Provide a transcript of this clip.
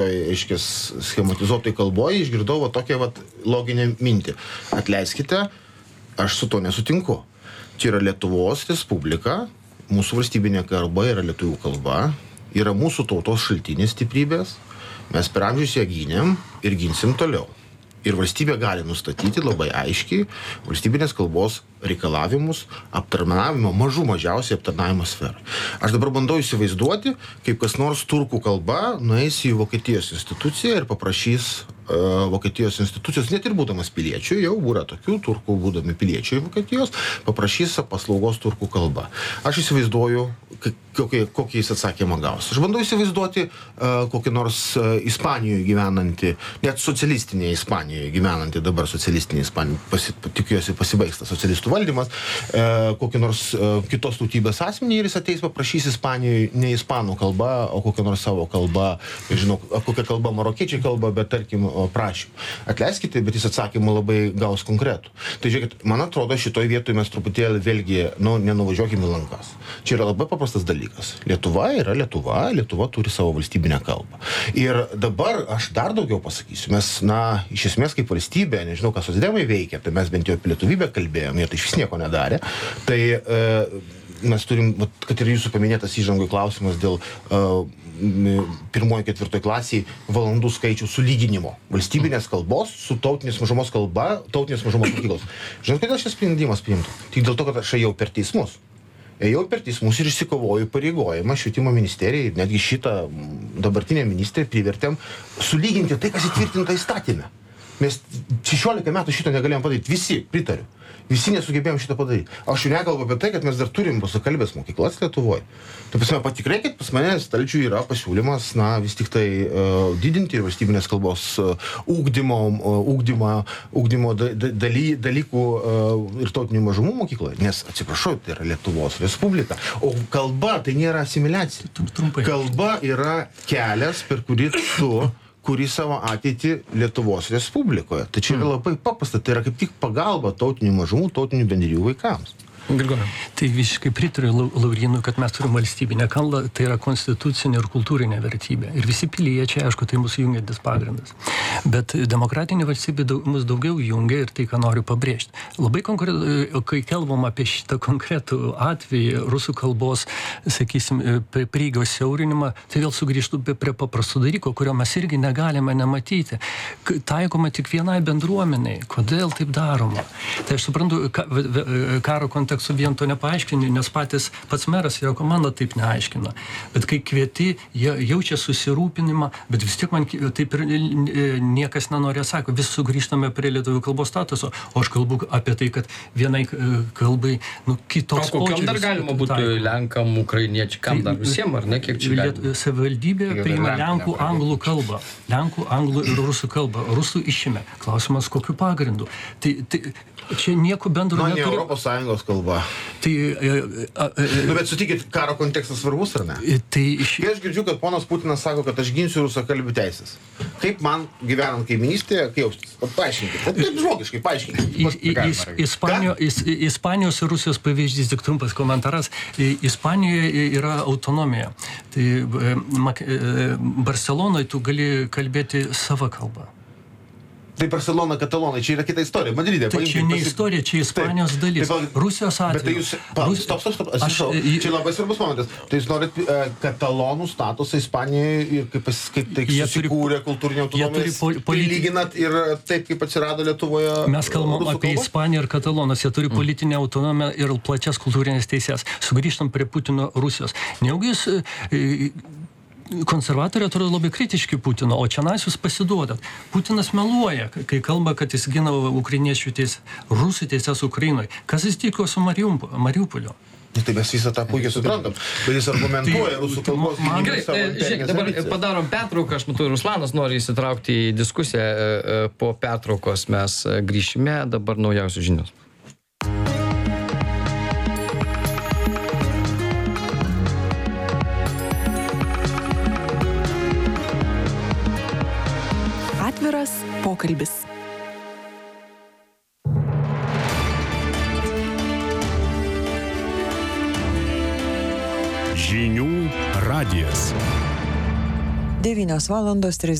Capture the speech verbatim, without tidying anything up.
aiškės schematizuotai kalboje išgirdau va tokią va loginę mintį. Atleiskite, aš su to nesutinku. Čia yra Lietuvos Respublika, mūsų valstybinė kalba yra lietuvių kalba, yra mūsų tautos šaltinis stiprybės, mes per amžius ją gynėm ir ginsim toliau. Ir valstybė gali nustatyti labai aiškiai valstybinės kalbos reikalavimus aptarnavimo, mažų mažiausiai aptarnavimo sferą. Aš dabar bandau įsivaizduoti, kaip kas nors turkų kalba nueis į Vokietijos instituciją ir paprašys uh, Vokietijos institucijos, net ir būdamas piliečių, jau būra tokių turkų būdami piliečiai Vokietijos, paprašys paslaugos turkų kalba. Aš įsivaizduoju, kokį, kokį jis atsakymą gaus. Aš bandau įsivaizduoti uh, kokį nors uh, Ispanijoje gyvenantį, net socialistinėje Ispanijoje gyvenantį, dabar socialistinėje Ispanijoje, pasi, tikiuosi pasibaigs tas socialistų valdymas, e, kokį nors e, kitos tautybės asmenį ir jis ateis paprašys Ispanijoje ne ispanų kalba, o kokią nors savo kalbą, žinau, kokią kalbą marokiečiai kalba, bet tarkim prašym. Atleiskite, bet jis atsakymą labai gaus konkretų. Tai žiūrėkit, man atrodo, šitoj vietoj mes truputėlį vėlgi, nu, nenuvažiuokime į lankas. Čia yra labai paprastas dalykas. Lietuva yra Lietuva, Lietuva turi savo valstybinę kalbą. Ir dabar aš dar daugiau pasakysiu. Mes, na, iš esmės kaip valstybė, nežinau, ką socdemai veikia, tai mes bent jau apie lietuvybę kalbėjom, jie tai iš vis nieko nedarė. Tai e, mes turim, kad ir jūsų paminėtas įžangoj klausimas dėl e, pirmoji, ketvirtoj klasiai valandų skaičių sulyginimo. Valstybinės kalbos su tautinės mažumos kalba, tautinės mažumos mokyklos. Žinot, kodėl šis sprendimas priimtų? Tik dėl to, kad aš ėjau per teismus. Ėjau per teismus ir išsikovoju pareigojimą švietimo ministerijai, netgi šitą dabartinę ministrę privertėm sulyginti tai, kas įtvirtinta įstatyme. Mes šešiolika metų šito negalėjom padaryti. Visi, pritariu. Visi nesugebėjom šitą padaryti. Aš jau nekalbu apie tai, kad mes dar turim rusakalbės mokyklas Lietuvoje. Tai pas mane patikrai, pas mane stalčių yra pasiūlymas, na, vis tik tai uh, didinti valstybinės kalbos uh, ugdymo, uh, ugdymo, ugdymo da, da, daly, dalykų uh, ir tautinių mažumų mokykloje. Nes, atsiprašau, tai yra Lietuvos Respublika. O kalba tai nėra asimiliacija. Trumpai. Kalba yra kelias, per kurį tu kuri savo ateitį Lietuvos Respublikoje. Tai čia yra labai paprasta, tai yra kaip tik pagalba tautinių mažumų, tautinių bendrijų vaikams. Grigorė. Tai visiškai pritariu Laurynui, kad mes turim valstybinę kalbą, tai yra konstitucinė ir kultūrinė vertybė. Ir visi piliečiai, aišku, tai mūsų jungiantis pagrindas. Bet demokratinė valstybė daug, mus daugiau jungia ir tai, ką noriu pabrėžti. Labai konkretu, kai kalbam apie šitą konkretų atvejį, rusų kalbos, sakysim, prieigos siaurinimą, tai vėl sugrįžtų prie paprastų dalyko, kurio mes irgi negalime nematyti. Taikoma tik vienai bendruomeniai. Kodėl taip daroma? Tai aš suprantu, ka, karo kontekstu su vien to nepaaiškini, nes patys pats meras ir jo komanda taip neaiškina. Bet kai kvieti, jie jaučia susirūpinimą, bet vis tiek man taip ir niekas nenorė sako, vis sugrįžtame prie lietuvių kalbos statuso, o aš kalbu apie tai, kad vienai kalbai, nu, kitoks požiūris. O kokiam dar galima būtų tai, lenkam, ukrainiečiai, kam dar visiems, ar ne, kiek čia galima? Savivaldybė priima lenkų, anglų kalbą. Lenkų, anglų ir rusų kalbą. Rusų išėmė. Klausimas, kokiu pagrindu. Tai, tai čia nieko bendro neturi. neturi. Man ne Europos Sąjungos kalba. Tai, a, a, a, nu, bet sutikit, karo kontekstas svarbus, ar ne? Tai iš... Kai aš girdžiu, kad ponas Putinas sako, kad aš ginsiu rusakalbių teisės. Kaip man, gyvenant kaiminystėje, kaip jaustis? Paaiškinkit. Taip žmogiškai, paaiškinkit. Ispanijos, is, Ispanijos ir Rusijos pavyzdys, tik trumpas komentaras. Ispanijoje yra autonomija. Tai Barcelonoje tu gali kalbėti savo kalbą. Tai Barcelona, Katalonai, čia yra kita istorija. Madride, tai čia ne pasi... istorija, čia Ispanijos taip, dalis. Taip, Rusijos atveju. Bet tai jūs... Rus... Stop, stop, stop. Atsiprašau. Aš... Čia labai svarbus momentas. Tai jūs norit uh, katalonų statusą Ispanijoje ir kaip, kaip tai susikūrė turi... kultūrinė autonomija. Pol... Poli... Lyginat ir taip, kaip atsirado Lietuvoje. Mes kalbam apie kalbos? Ispaniją ir Katalonus. Jie turi politinę mm. autonomiją ir plačias kultūrinės teisės. Sugrįžtam prie Putino Rusijos. Nejaugi jūs... Uh, konservatoriai atrodo labai kritiški Putino, o čia jūs pasiduodat. Putinas meluoja, kai kalba, kad jis gina ukrainiečių teisės, rusų teisės Ukrainoje. Kas jis tiko su Mariupoliu? Tai mes visą tą puikiai suprantam, bet jis argumentuoja rusų kalbos. Gerai, žiūrėk, dabar padarom pertrauką, aš matau, Ruslanas nori įsitraukti į diskusiją, po pertraukos mes grįšime, dabar naujausios žinios. Atviras pokalbis. Žinių radijas. devynios valandos